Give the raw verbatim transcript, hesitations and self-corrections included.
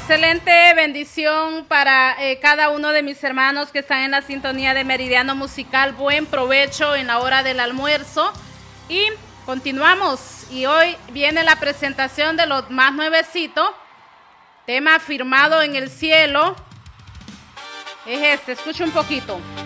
Excelente bendición para eh, cada uno de mis hermanos que están en la sintonía de Meridiano Musical. Buen provecho en la hora del almuerzo. Y continuamos. Y hoy viene la presentación de lo más nuevecito. Tema Firmado en el Cielo. Es este, escucha un poquito.